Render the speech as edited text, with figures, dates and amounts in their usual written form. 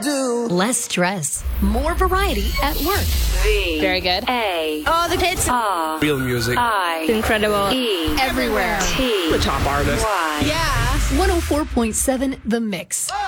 do. Less stress. More variety at work. Very good. Oh, the hits. Real music. Incredible. Everywhere. The top artist. Yeah. 104.7 The Mix.